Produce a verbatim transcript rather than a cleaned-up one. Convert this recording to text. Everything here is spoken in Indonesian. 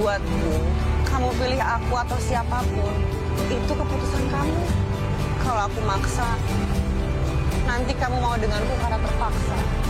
buatku, kamu pilih aku atau siapapun, itu keputusan kamu. Kalau aku maksa, nanti kamu mau denganku karena terpaksa.